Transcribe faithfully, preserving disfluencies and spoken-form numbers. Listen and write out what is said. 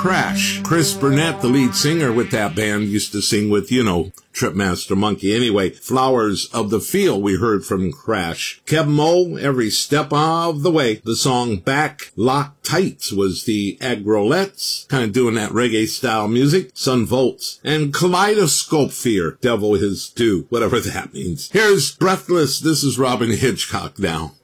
Crash. Chris Burnett, the lead singer with that band, used to sing with, you know, Tripmaster Monkey. Anyway, Flowers of the Field we heard from Crash. Keb' Mo', Every Step of the Way. The song Back Lock Tights was the Agrolettes, kind of doing that reggae style music. Sun Volts. And Kaleidoscope Fear, Devil Is Due, whatever that means. Here's Breathless. This is Robin Hitchcock now.